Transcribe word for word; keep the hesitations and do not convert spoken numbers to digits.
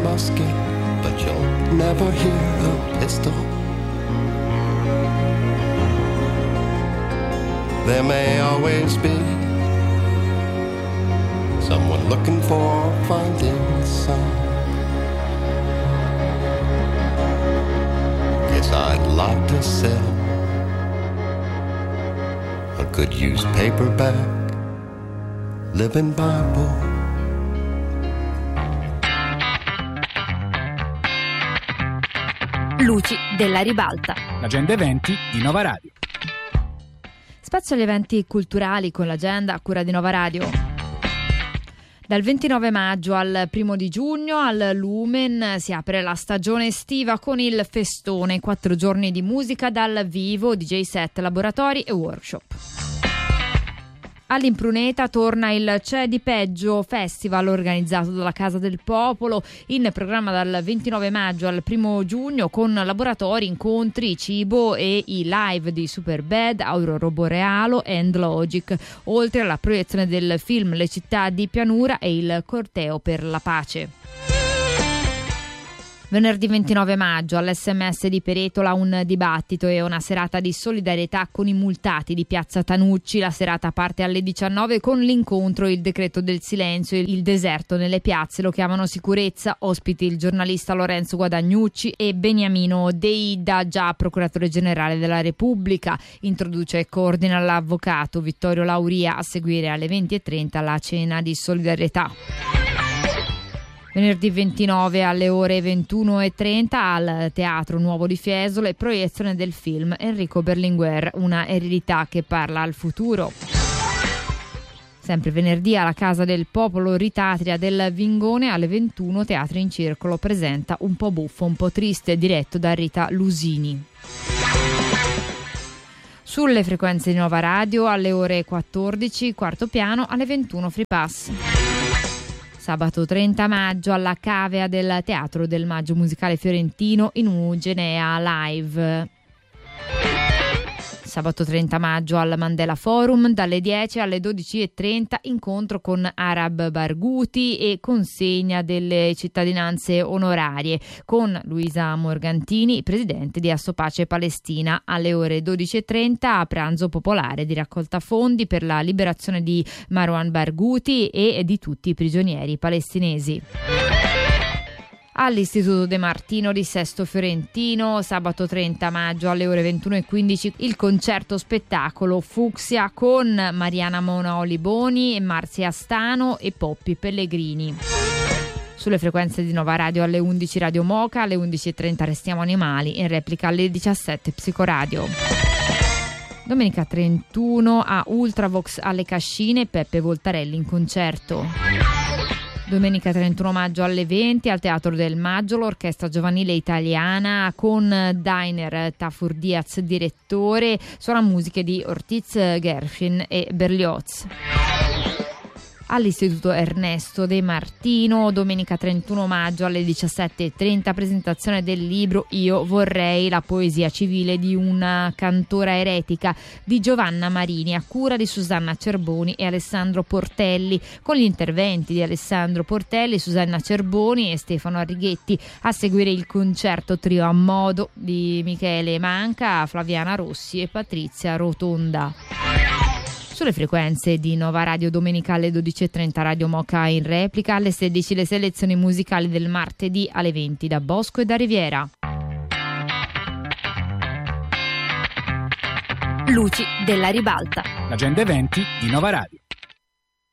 musket, but you'll never hear a pistol. There may always be someone looking for finding some. Guess I'd like to sell a good used paperback, Living Bible. Luci della ribalta. L'agenda eventi di Nova Radio. Spazio agli eventi culturali con l'agenda a cura di Nova Radio. Dal ventinove maggio al primo di giugno al Lumen si apre la stagione estiva con il festone, quattro giorni di musica dal vivo, D J set, laboratori e workshop. All'Impruneta torna il C'è di Peggio Festival organizzato dalla Casa del Popolo, in programma dal ventinove maggio al primo giugno con laboratori, incontri, cibo e i live di Superbad, Aurora Borealo e End Logic, oltre alla proiezione del film Le città di pianura e il corteo per la pace. Venerdì ventinove maggio all'esse emme esse di Peretola un dibattito e una serata di solidarietà con i multati di Piazza Tanucci. La serata parte alle diciannove con l'incontro Il decreto del silenzio, il deserto nelle piazze lo chiamano sicurezza. Ospiti il giornalista Lorenzo Guadagnucci e Beniamino Deida, già procuratore generale della Repubblica. Introduce e coordina l'avvocato Vittorio Lauria. A seguire alle venti e trenta la cena di solidarietà. Venerdì ventinove alle ore ventuno e trenta al Teatro Nuovo di Fiesole, proiezione del film Enrico Berlinguer, una eredità che parla al futuro. Sempre venerdì alla Casa del Popolo Ritatria del Vingone alle ventuno Teatro in Circolo presenta Un po' buffo, un po' triste, diretto da Rita Lusini. Sulle frequenze di Nova Radio alle ore quattordici, quarto piano, alle ventuno Free Pass. Sabato trenta maggio alla Cavea del Teatro del Maggio Musicale Fiorentino in Ugenea Live. Sabato trenta maggio al Mandela Forum dalle dieci alle dodici e trenta incontro con Arab Barghouti e consegna delle cittadinanze onorarie con Luisa Morgantini, presidente di Assopace Palestina. Alle ore dodici e trenta a pranzo popolare di raccolta fondi per la liberazione di Marwan Barghouti e di tutti i prigionieri palestinesi. All'Istituto De Martino di Sesto Fiorentino, sabato trenta maggio alle ore ventuno e quindici, il concerto spettacolo Fucsia con Mariana Monoli Boni e Marzia Stano e Poppi Pellegrini. Sulle frequenze di Nova Radio alle undici Radio Moca, alle undici e trenta Restiamo Animali, in replica alle diciassette Psicoradio. Domenica trentuno a Ultravox alle Cascine, Peppe Voltarelli in concerto. Domenica trentuno maggio alle venti al Teatro del Maggio l'Orchestra Giovanile Italiana con Dainer Tafur Diaz direttore, suona musiche di Ortiz Gershwin e Berlioz. All'Istituto Ernesto De Martino domenica trentuno maggio alle diciassette e trenta presentazione del libro Io vorrei, la poesia civile di una cantora eretica di Giovanna Marini a cura di Susanna Cerboni e Alessandro Portelli, con gli interventi di Alessandro Portelli, Susanna Cerboni e Stefano Arrighetti. A seguire il concerto trio a modo di Michele Manca, Flaviana Rossi e Patrizia Rotonda. Sulle frequenze di Nova Radio domenica alle dodici e trenta Radio Moca in replica, alle sedici le selezioni musicali del martedì alle venti da Bosco e da Riviera. Luci della ribalta. L'agenda eventi di Nova Radio.